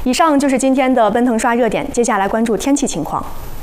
以上就是今天的奔腾刷热点，接下来关注天气情况。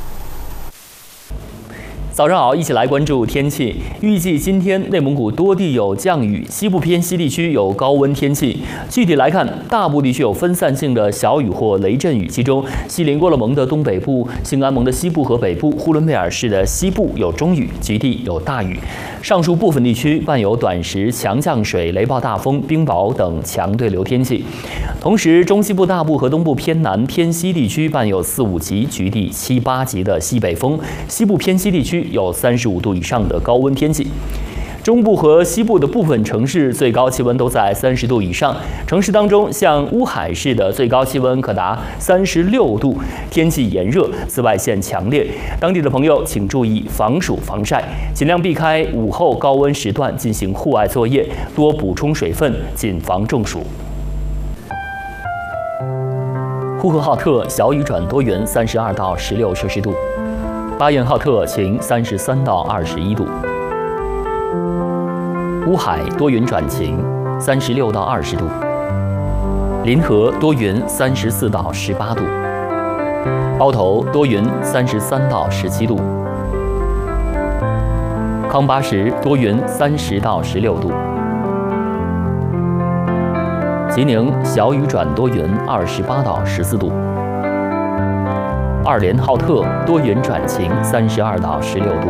早上好，一起来关注天气。预计今天内蒙古多地有降雨，西部偏西地区有高温天气。具体来看，大部地区有分散性的小雨或雷阵雨，其中锡林郭勒盟的东北部、兴安盟的西部和北部、呼伦贝尔市的西部有中雨，局地有大雨。上述部分地区伴有短时强降水、雷暴大风、冰雹等强对流天气。同时，中西部大部和东部偏南、偏西地区伴有4、5级、局地7、8级的西北风，西部偏西地区 有35度以上的高温天气，中部和西部的部分城市最高气温都在30度以上。城市当中，像乌海市的最高气温可达36度，天气炎热，紫外线强烈。当地的朋友请注意防暑防晒，尽量避开午后高温时段进行户外作业，多补充水分，谨防中暑。 呼和浩特小雨转多云，32到16摄氏度。 巴彦浩特晴，33到21度；乌海多云转晴，36到20度；临河多云，34到18度；包头多云，33到17度；康巴什多云，30到16度；吉宁小雨转多云，28到14度。 二连浩特多云转晴，32到16度；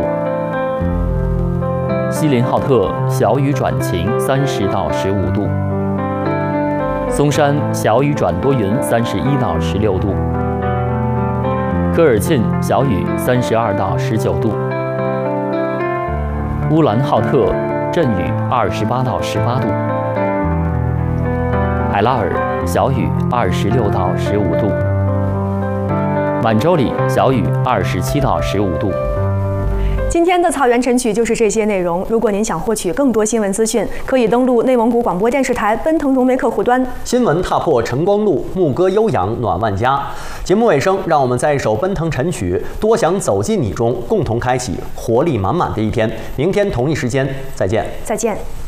锡林浩特小雨转晴，30到15度；松山小雨转多云，31到16度；科尔沁小雨，32到19度；乌兰浩特阵雨，28到18度；海拉尔小雨，26到15度。 满洲里小雨27到15度。 今天的草原晨曲就是这些内容。如果您想获取更多新闻资讯，可以登录内蒙古广播电视台奔腾融媒客户端。 新闻踏破晨光路，牧歌悠扬暖万家。节目尾声，让我们在一首奔腾晨曲《多想走进你》中，共同开启活力满满的一天。明天同一时间再见。 再见。